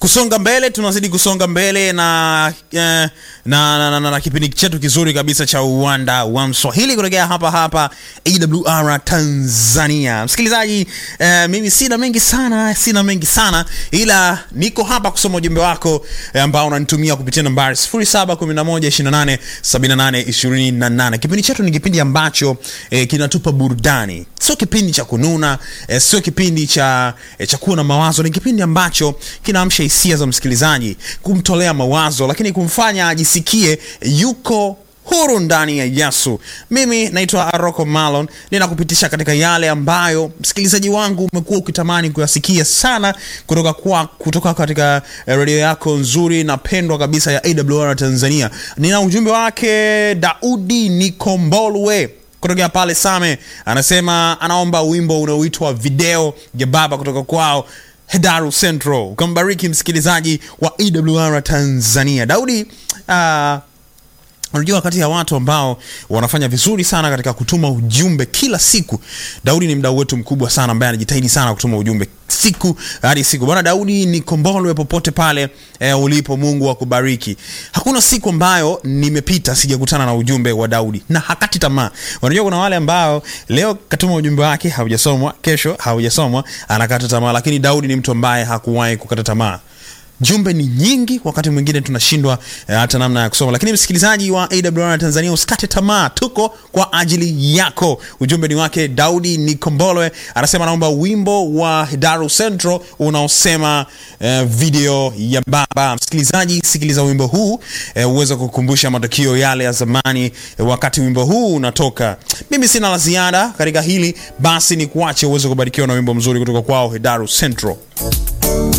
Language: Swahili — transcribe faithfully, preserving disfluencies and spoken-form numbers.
Kusonga mbele, tunazidi kusonga mbele na eh, na, na, na, na, na kipindi chetu kizuri kabisa cha Uwanda wa Mswahili kutokea hapa hapa A W R Tanzania. Msikilizaji, eh, mimi sina mengi sana, sina mengi sana ila niko hapa kusoma ujumbe wako eh, ambao unanitumia kupitia nambari sifuri saba kumi na moja ishirini na nane sabini na nane ishirini na nane. Kipindi chetu ni kipindi ambacho eh, kinatupa burudani. Sio kipindi cha kununa, eh, sio kipindi cha eh, cha kuwa na mawazo, ni kipindi ambacho kinaamsha hisia za msikilizaji, kumtolea mawazo lakini kumfanya ajisikie yuko huru ndani ya Yesu. Mimi naitwa Aroko Malon, ninakupitisha katika yale ambayo msikilizaji wangu umekuwa ukitamani kuyasikia sana kutoka kwa kutoka katika radio yako nzuri na pendwa kabisa ya A W R Tanzania. Nina ujumbe wake Daudi Nikombolwe kutoka pale Same, anasema anaomba wimbo unaoitwa Video ya Baba kutoka kwao Hedaru Central. Ukambariki msikilizaji wa A W R Tanzania. Daudi, uh, unajua kati ya watu ambao wanafanya vizuri sana katika kutuma ujumbe kila siku, Daudi ni mdau wetu mkubwa sana ambaye anajitahidi sana kutuma ujumbe siku hadi siku. Bwana Daudi Nikombolwe, popote pale e, ulipo, Mungu akubariki. Hakuna siku ambayo nimepita sijakutana na ujumbe wa Daudi na hakati tamaa. Unajua kuna wale ambao leo katuma ujumbe wake haujasomwa, kesho haujasomwa, anakata tamaa, lakini Daudi ni mtu ambaye hakuwahi kukata tamaa. Jumbe ni nyingi, wakati mwingine tunashindwa eh, hata namna ya kusoma. Lakini msikilizaji wa A W R Tanzania, usikate tamaa, tuko kwa ajili yako. Ujumbe ni wake Daudi Nikombolwe, anasema naomba wimbo wa Hedaru Central unaosema eh, Video ya Baba. Msikilizaji, sikiliza wimbo huu eh, uweze kukumbusha matukio yale ya zamani eh, wakati wimbo huu unatoka. Mimi sina la ziada katika hili, basi ni kuache uweze kubarikiwa na wimbo mzuri kutoka kwao Hedaru Central.